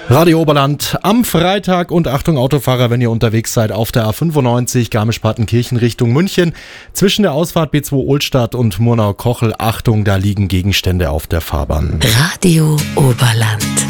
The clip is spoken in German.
Radio Oberland am Freitag und Achtung Autofahrer, wenn ihr unterwegs seid auf der A95 Garmisch-Partenkirchen Richtung München. Zwischen der Ausfahrt B2 Ohlstadt und Murnau-Kochel, Achtung, da liegen Gegenstände auf der Fahrbahn. Radio Oberland.